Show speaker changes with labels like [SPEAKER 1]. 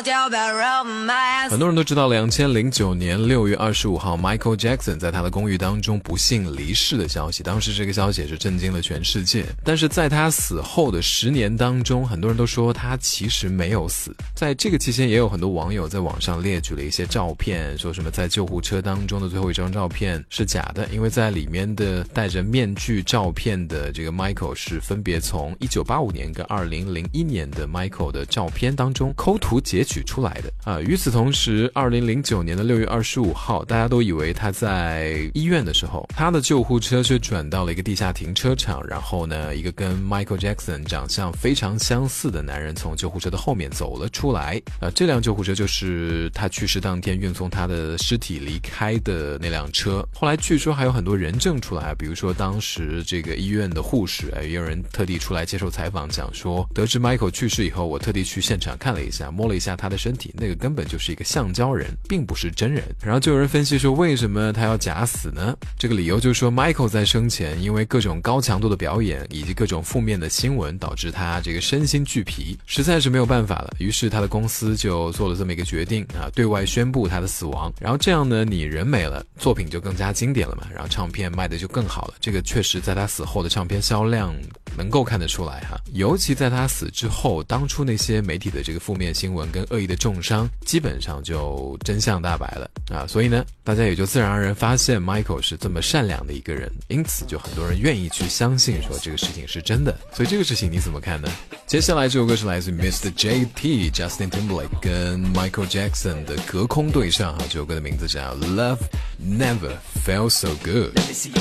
[SPEAKER 1] 很多人都知道2009年6月25号 Michael Jackson 在他的公寓当中不幸离世的消息，当时这个消息也是震惊了全世界。但是在他死后的10年当中，很多人都说他其实没有死。在这个期间也有很多网友在网上列举了一些照片，说什么在救护车当中的最后一张照片是假的，因为在里面的戴着面具照片的这个 Michael 是分别从1985年跟2001年的 Michael 的照片当中抠图截取出来的。与此同时2009年的6月25号，大家都以为他在医院的时候，他的救护车却转到了一个地下停车场，然后呢，一个跟 Michael Jackson 长相非常相似的男人从救护车的后面走了出来。这辆救护车就是他去世当天运送他的尸体离开的那辆车。后来据说还有很多人证出来，比如说当时这个医院的护士，也有人特地出来接受采访，讲说得知 Michael 去世以后，我特地去现场看了一下，摸了一下他的身体，那个根本就是一个橡胶人，并不是真人。然后就有人分析说，为什么他要假死呢？这个理由就是说 Michael 在生前因为各种高强度的表演以及各种负面的新闻，导致他这个身心俱疲，实在是没有办法了。于是他的公司就做了这么一个决定对外宣布他的死亡。然后这样呢，你人没了，作品就更加经典了嘛，然后唱片卖的就更好了。这个确实在他死后的唱片销量能够看得出来尤其在他死之后，当初那些媒体的这个负面新闻跟恶意的重伤基本上就真相大白了所以呢，大家也就自然而然发现 Michael 是这么善良的一个人，因此就很多人愿意去相信说这个事情是真的。所以这个事情你怎么看呢？接下来这首歌是来自 Mr. JT Justin Timberlake 跟 Michael Jackson 的隔空对唱这首歌的名字叫 Love Never Felt So Good。